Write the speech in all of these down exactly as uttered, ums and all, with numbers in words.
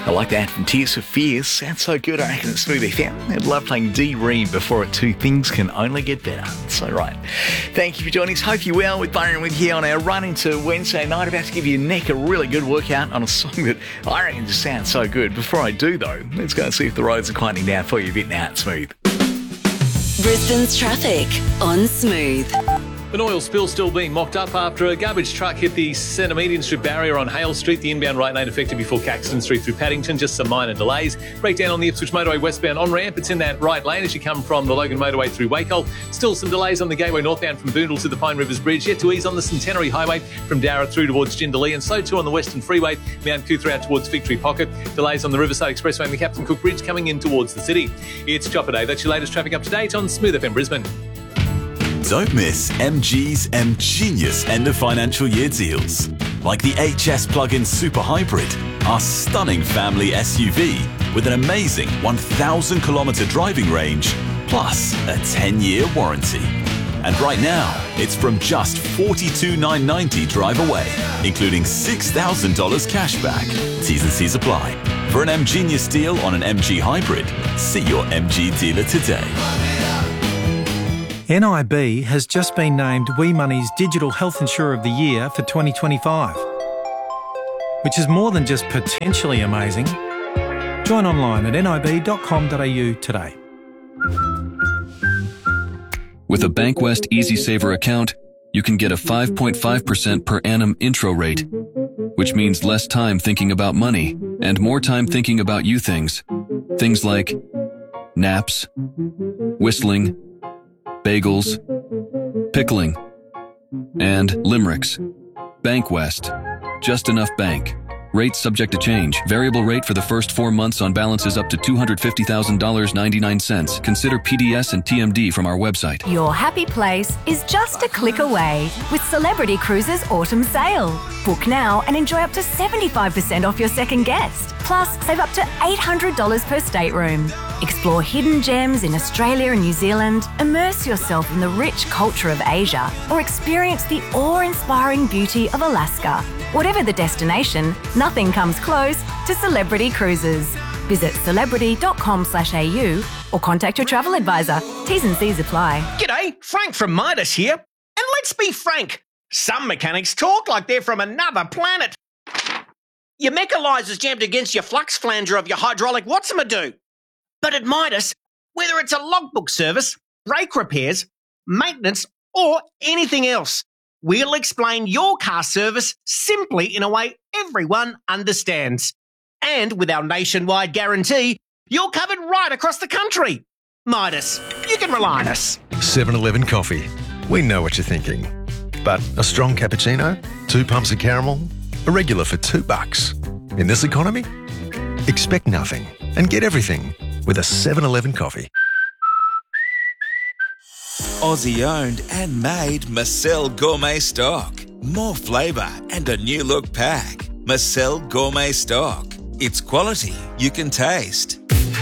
I like that from Tears for Fears. Sounds so good, I reckon, it's Smooth F M. I'd love playing D Ream before it too. Things can only get better. So right. Thank you for joining us. Hope you're well with Byron with you on our run into Wednesday night. About to give your neck a really good workout on a song that I reckon just sounds so good. Before I do, though, let's go and see if the roads are quieting down for you a bit now at Smooth. Brisbane's traffic on Smooth. An oil spill still being mocked up after a garbage truck hit the centre median strip barrier on Hale Street. The inbound right lane affected before Caxton Street through Paddington. Just some minor delays. Breakdown on the Ipswich Motorway westbound on-ramp. It's in that right lane as you come from the Logan Motorway through Wacol. Still some delays on the Gateway northbound from Boondall to the Pine Rivers Bridge. Yet to ease on the Centenary Highway from Dowra through towards Jindalee. And so too on the Western Freeway, Mount Coot out towards Victory Pocket. Delays on the Riverside Expressway and the Captain Cook Bridge coming in towards the city. It's Chopper Day. That's your latest traffic up to date on Smooth F M Brisbane. Don't miss M G's M Genius end of financial year deals. Like the H S Plug-in Super Hybrid, our stunning family S U V with an amazing one thousand kilometre driving range, plus a ten-year warranty. And right now, it's from just forty-two thousand nine hundred ninety dollars drive away, including six thousand dollars cash back. T's and C's apply. For an M Genius deal on an M G Hybrid, see your M G dealer today. N I B has just been named WeMoney's Digital Health Insurer of the Year for twenty twenty-five, which is more than just potentially amazing. Join online at nib dot com dot a u today. With a Bankwest EasySaver account, you can get a five point five percent per annum intro rate, which means less time thinking about money and more time thinking about you things. Things like naps, whistling, bagels, pickling, and limericks. Bankwest. Just enough bank. Rates subject to change. Variable rate for the first four months on balances up to two hundred fifty thousand dollars and ninety-nine cents. Consider P D S and T M D from our website. Your happy place is just a click away with Celebrity Cruises Autumn Sale. Book now and enjoy up to seventy-five percent off your second guest. Plus, save up to eight hundred dollars per stateroom. Explore hidden gems in Australia and New Zealand, immerse yourself in the rich culture of Asia, or experience the awe-inspiring beauty of Alaska. Whatever the destination, nothing comes close to Celebrity Cruises. Visit celebrity dot com slash a u or contact your travel advisor. T's and C's apply. G'day, Frank from Midas here. And let's be frank, some mechanics talk like they're from another planet. Your mechanizer's jammed against your flux flanger of your hydraulic what's-a-do. But at Midas, whether it's a logbook service, brake repairs, maintenance, or anything else, we'll explain your car service simply in a way everyone understands. And with our nationwide guarantee, you're covered right across the country. Midas, you can rely on us. seven eleven Coffee. We know what you're thinking. But a strong cappuccino, two pumps of caramel, a regular for two bucks. In this economy, expect nothing and get everything with a seven eleven Coffee. Aussie owned and made Marcel Gourmet Stock. More flavour and a new look pack. Marcel Gourmet Stock. It's quality you can taste.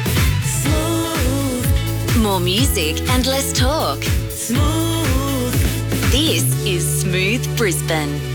Smooth. More music and less talk. Smooth. This is Smooth Brisbane.